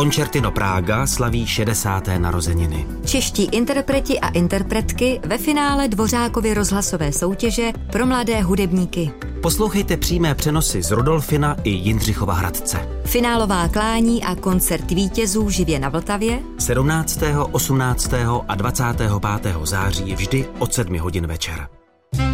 Concertino Praga slaví 60. narozeniny. Čeští interpreti a interpretky ve finále Dvořákovy rozhlasové soutěže pro mladé hudebníky. Poslouchejte přímé přenosy z Rudolfina i Jindřichova Hradce. Finálová klání a koncert vítězů živě na Vltavě 17., 18. a 25. září vždy od 7 hodin večer.